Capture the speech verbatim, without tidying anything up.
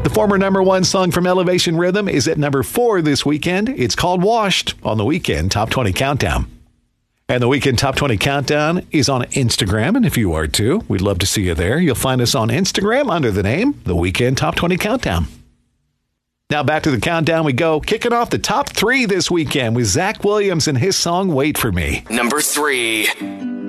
The former number one song from Elevation Rhythm is at number four this weekend. It's called Washed on the Weekend Top twenty Countdown. And the Weekend Top twenty Countdown is on Instagram, and if you are too, we'd love to see you there. You'll find us on Instagram under the name The Weekend Top twenty Countdown. Now back to the countdown we go, kicking off the top three this weekend with Zach Williams and his song Wait For Me. Number three.